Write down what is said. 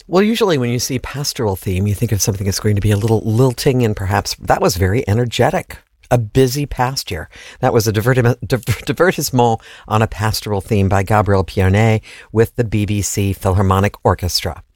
Well, usually when you see pastoral theme, you think of something that's going to be a little lilting, and perhaps that was very energetic. A busy pasture. That was a divertissement on a pastoral theme by Gabriel Pierné with the BBC Philharmonic Orchestra.